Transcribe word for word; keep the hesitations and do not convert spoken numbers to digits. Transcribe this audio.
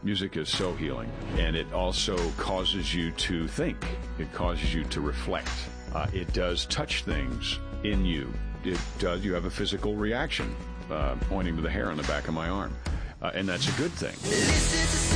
Music is so healing, and it also causes you to think. It causes you to reflect. Uh, it does touch things in you. It does. You have a physical reaction, uh, pointing to the hair on the back of my arm, uh, and that's a good thing.